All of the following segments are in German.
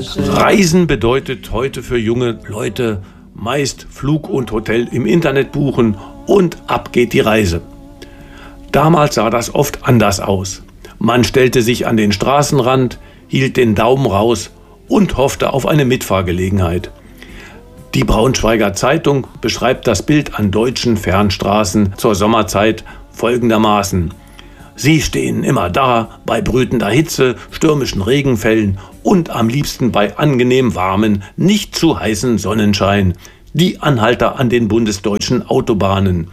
Reisen bedeutet heute für junge Leute meist Flug und Hotel im Internet buchen und ab geht die Reise. Damals sah das oft anders aus. Man stellte sich an den Straßenrand, hielt den Daumen raus und hoffte auf eine Mitfahrgelegenheit. Die Braunschweiger Zeitung beschreibt das Bild an deutschen Fernstraßen zur Sommerzeit folgendermaßen: Sie stehen immer da, bei brütender Hitze, stürmischen Regenfällen und am liebsten bei angenehm warmen, nicht zu heißen Sonnenschein. Die Anhalter an den bundesdeutschen Autobahnen.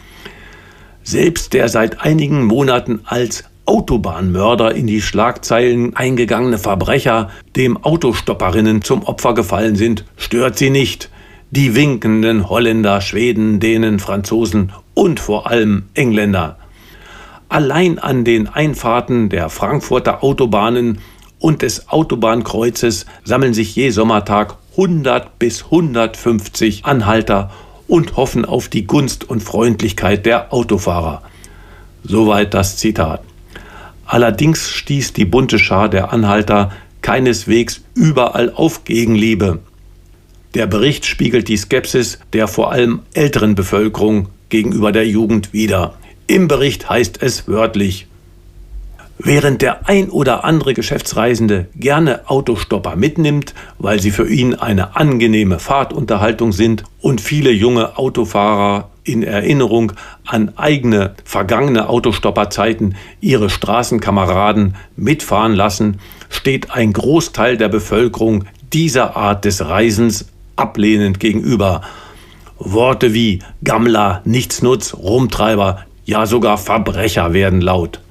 Selbst der seit einigen Monaten als Autobahnmörder in die Schlagzeilen eingegangene Verbrecher, dem Autostopperinnen zum Opfer gefallen sind, stört sie nicht. Die winkenden Holländer, Schweden, Dänen, Franzosen und vor allem Engländer. Allein an den Einfahrten der Frankfurter Autobahnen und des Autobahnkreuzes sammeln sich je Sommertag 100 bis 150 Anhalter und hoffen auf die Gunst und Freundlichkeit der Autofahrer. Soweit das Zitat. Allerdings stieß die bunte Schar der Anhalter keineswegs überall auf Gegenliebe. Der Bericht spiegelt die Skepsis der vor allem älteren Bevölkerung gegenüber der Jugend wider. Im Bericht heißt es wörtlich: Während der ein oder andere Geschäftsreisende gerne Autostopper mitnimmt, weil sie für ihn eine angenehme Fahrtunterhaltung sind und viele junge Autofahrer in Erinnerung an eigene vergangene Autostopperzeiten ihre Straßenkameraden mitfahren lassen, steht ein Großteil der Bevölkerung dieser Art des Reisens ablehnend gegenüber. Worte wie Gammler, Nichtsnutz, Rumtreiber, ja sogar Verbrecher werden laut.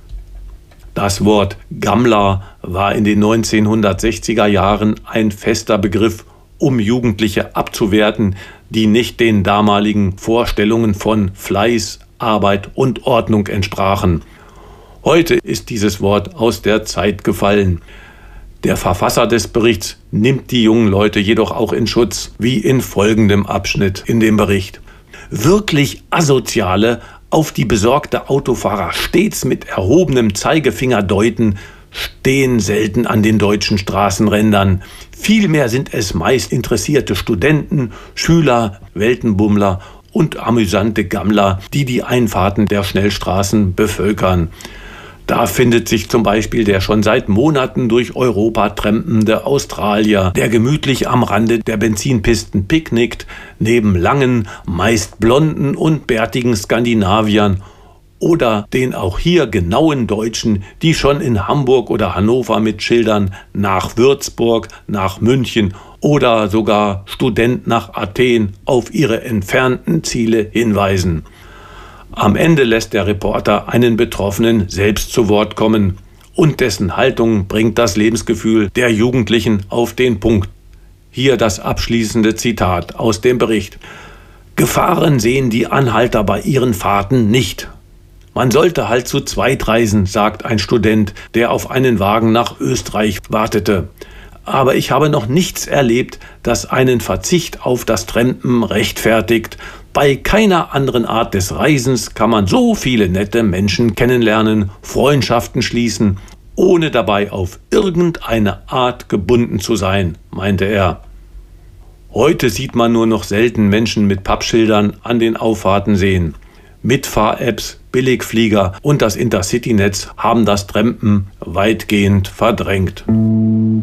Das Wort Gammler war in den 1960er Jahren ein fester Begriff, um Jugendliche abzuwerten, die nicht den damaligen Vorstellungen von Fleiß, Arbeit und Ordnung entsprachen. Heute ist dieses Wort aus der Zeit gefallen. Der Verfasser des Berichts nimmt die jungen Leute jedoch auch in Schutz, wie in folgendem Abschnitt in dem Bericht. Wirklich Asoziale, auf die besorgte Autofahrer stets mit erhobenem Zeigefinger deuten, stehen selten an den deutschen Straßenrändern. Vielmehr sind es meist interessierte Studenten, Schüler, Weltenbummler und amüsante Gammler, die die Einfahrten der Schnellstraßen bevölkern. Da findet sich zum Beispiel der schon seit Monaten durch Europa trampende Australier, der gemütlich am Rande der Benzinpisten picknickt, neben langen, meist blonden und bärtigen Skandinaviern, oder den auch hier genauen Deutschen, die schon in Hamburg oder Hannover mit Schildern nach Würzburg, nach München oder sogar Student nach Athen auf ihre entfernten Ziele hinweisen. Am Ende lässt der Reporter einen Betroffenen selbst zu Wort kommen und dessen Haltung bringt das Lebensgefühl der Jugendlichen auf den Punkt. Hier das abschließende Zitat aus dem Bericht. Gefahren sehen die Anhalter bei ihren Fahrten nicht. Man sollte halt zu zweit reisen, sagt ein Student, der auf einen Wagen nach Österreich wartete. Aber ich habe noch nichts erlebt, das einen Verzicht auf das Trampen rechtfertigt. Bei keiner anderen Art des Reisens kann man so viele nette Menschen kennenlernen, Freundschaften schließen, ohne dabei auf irgendeine Art gebunden zu sein, meinte er. Heute sieht man nur noch selten Menschen mit Pappschildern an den Auffahrten sehen. Mitfahr-Apps, Billigflieger und das Intercity-Netz haben das Trampen weitgehend verdrängt.